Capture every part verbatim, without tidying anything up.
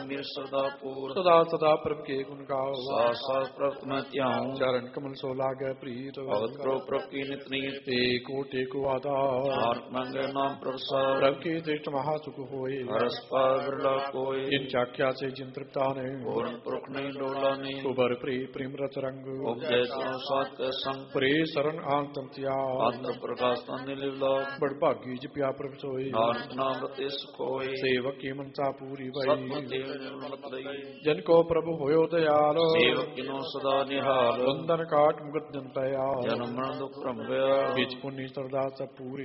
ਮੇਰ ਸਰਦਾ ਪੂਰ ਸਦਾ ਸਦਾ ਪ੍ਰਭ ਕੇ ਗੁਣ ਗਾਓ ਸਾਥ ਸਾਥ ਪ੍ਰਭ ਮੈਂ ਧਿਆਉ ਚਰਨ ਕਮਲ ਸੋ ਲਾਗੈ ਪ੍ਰੀਤ ਭਗਤ ਪ੍ਰਭ ਪ੍ਰਭ ਕੀ ਨਿਤ ਨੀਤ ਏਕੋ ਟੇਕੋ ਆਧਾਰ ਨਾਨਕ ਮੰਗੇ ਨਾਮ ਪ੍ਰਸਾਦ ਪ੍ਰਭ ਕੀ ਦ੍ਰਿਸ਼ਟ ਮਹਾ ਸੁਖ ਹੋਏ ਹਰਸ ਪਾਰ ਬਿਰਲਾ ਕੋਇ ਜਿਨ ਚਾਖਿਆ ਸੇ ਜਿਨ ਤ੍ਰਿਪਤਾ ਨੇ ਪੂਰਨ ਪੁਰਖ ਨਹੀਂ ਡੋਲਾ ਨਹੀਂ ਸੁਬਰ ਪ੍ਰੀ ਪ੍ਰੇਮ ਰਤ ਰੰਗ ਉਪਜੈ ਸੋ ਸਾਤ ਕੈ ਸੰਗ ਪ੍ਰੇ ਸਰਨ ਆਂਤਮ ਤਿਆ ਅੰਤਰ ਪ੍ਰਕਾਸ਼ ਤਨ ਨਿਲਿਵਲਾ ਬੜ ਭਾਗੀ ਜਪਿਆ ਪ੍ਰਭ ਸੋਏ ਨਾਨਕ ਨਾਮ ਰਤੇ ਸੁਖ ਹੋਇ ਸੇਵਕ ਕੀ ਮਨਸਾ ਪੂਰੀ ਸਤਿ ਭਈ ਦੇਵ ਨਿਰਮਲ ਲਈ ਜਨ ਕੋ ਪ੍ਰਭ ਹੋਇਓ ਦਇਆਲ ਸੇਵਕ ਕਿਨੋ ਸਦਾ ਨਿਹਾਲ ਬੰਧਨ ਕਾਟ ਮੁਕਤ ਜਨ ਤਇਆ ਜਨਮ ਮਰਨ ਦੁਖ ਭ੍ਰਮਿਆ ਵਿਚ ਪੁੰਨੀ ਸਰਦਾ ਸਭ ਪੂਰੀ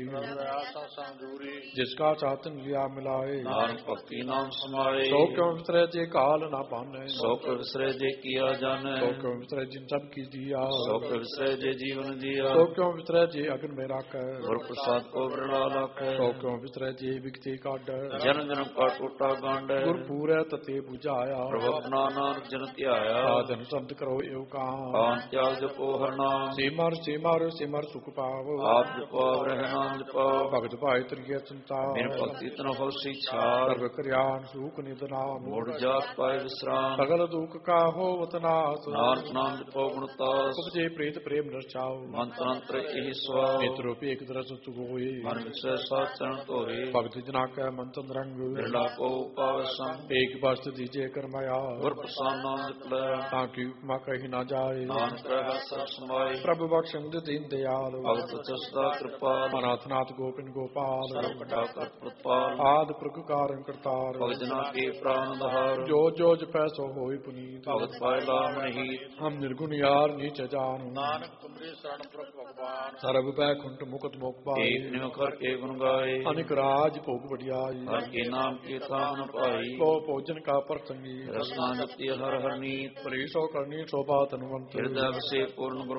ਜਿਸ ਕਾ ਚਾਤਨ ਲਿਆ ਮਿਲਾਏ ਨਾਨਕ ਭਗਤੀ ਨਾਮ ਸਮਾਏ ਸੋ ਕਿਉ ਵਿਸਰੇ ਜੇ ਕਾਲ ਨਾ ਪਾਨੈ ਸੋ ਕੋ ਵਿਸਰੇ ਜੇ ਕੀਆ ਜਾਣੈ ਸੋ ਕਿਉ ਵਿਸਰੇ ਜਿਨ ਸਭ ਕੀ ਦੀਆ ਸੋ ਕੋ ਵਿਸਰੇ ਜੇ ਜੀਵਨ ਜੀਆ ਸੋ ਕਿਉ ਵਿਸਰੇ ਜੇ ਅਗਨ ਮੇ ਰਾਖੈ ਗੁਰ ਪ੍ਰਸਾਦ ਕੋ ਬਿਰਲਾ ਲਖੈ ਸੋ ਕਿਉ ਵਿਸਰੇ ਜੇ ਵਿਗਤੇ ਕਾਢੈ ਜਨ ਜਨਮ ਕਾ ਟੋਟਾ ਗੰਢ ਗੁਰ ਪੂਰੈ ਤਤੇ 부ਝਾਇਆ ਪ੍ਰਭ ਆਪਣਾ ਨਾਨਕ ਜਨ ਧਿਆਇਆ ਸਾਧਨ ਸੰਤ ਕਰੋ ਏਉ ਕਾਂ ਕਾਨ ਤਿਆਗ ਜਪੋ ਹਰ ਨਾਮ ਸਿਮਰ ਸਿਮਰ ਸਿਮਰ ਸੁਖ ਪਾਵ ਆਪ ਜਪੋ ਰਹਿ ਨਾਮ ਜਪੋ ਭਗਤ ਭਾਇ ਤ੍ਰਿਏ ਚਿੰਤਾ ਮੇਰ ਭਗਤੀ ਤਨ ਹੋਸੀ ਛਾਰ ਸਰਬ ਕਰਿਆਨ ਸੂਖ ਨਿਤ ਨਾਮ ਮੋੜ ਜਾਤ ਪਾਇ ਵਿਸਰਾਮ ਸਗਲ ਦੁਖ ਕਾ ਹੋਵਤ ਨਾਸ ਨਾਨਕ ਨਾਮ ਜਪੋ ਗੁਣ ਤਾਸ ਉਪਜੇ ਪ੍ਰੀਤ ਪ੍ਰੇਮ ਰਚਾਓ ਮੰਤਰ ਅੰਤਰ ਇਹ ਸਵਾ ਮਿਤਰੋ ਭੇਕ ਦਰਸ ਸੁਗੋਏ ਮਨ ਵਿਸੈ ਸਾਧ ਚਰਨ ਧੋਰੇ ਭਗਤ ਜਨਾ ਕੈ ਮੰਤਨ ਰੰਗ ਬਿਰਲਾ ਕੋ ਪਾਵ ਸੰਗ ਏਕ ਬਸਤ ਦੀਜੇ ਕਰਮਾਇਆ ਗੁਰ ਪ੍ਰਸਾਦ ਨਾਮ ਜਪ ਲੈ ਤਾਂ ਕਿ ਉਪਮਾ ਕਹੀ ਨਾ ਜਾਏ ਨਾਨਕ ਰਹਿ ਸਭ ਸਮਾਈ ਪ੍ਰਭ ਬਖਸ਼ਿੰਦ ਦੀਨ ਦਿਆਲ ਭਗਤ ਚਸਦਾ ਕਿਰਪਾਲ ਅਨਾਥਨਾਥ ਗੋਪਿਨ ਗੋਪਾਲ ਸਰਬ ਕਟਾ ਕਰ ਪ੍ਰਤਪਾਲ ਆਦ ਪੁਰਖ ਕਾਰਨ ਕਰਤਾਰ ਭਗਤ ਜਨਾ ਕੇ ਪ੍ਰਾਨ ਦਹਾਰ ਜੋ ਜੋ ਜਪੈ ਸੋ ਹੋਈ ਪੁਨੀਤ ਭਗਤ ਪਾਇ ਲਾਮ ਨਹੀਂ ਹਮ ਨਿਰਗੁਣ ਯਾਰ ਨੀਚ ਜਾਨ ਨਾਨਕ ਤੁਮਰੇ ਸ਼ਰਨ ਪ੍ਰਭ ਭਗਵਾਨ ਸਰਬ ਬੈ ਕੁੰਟ ਮੁਕਤ ਮੁਖ ਪਾਏ ਏਕ ਨਿਉ ਕਰ ਕੇ ਗੁਣ ਗਾਏ ਅਨਿਕ ਰਾਜ ਭੋਗ ਵਡਿਆਈ ਹਰ ਕੇ ਨਾਮ ਕੇ ਤਾਨ ਭਾਈ ਕੋ ਭੋਜਨ ਕਾ ਪ੍ਰਸੰਗੀ ਰਸਨਾ ਜਪਤੀ ਹਰ ਹਰ ਨੀਤ ਪ੍ਰੀ ਸੋ ਕਰਨੀ ਸੋਭਾ ਤਨਵੰਤ ਹਿਰਦੈ ਵਸੇ ਪੂਰਨ ਗੁਰ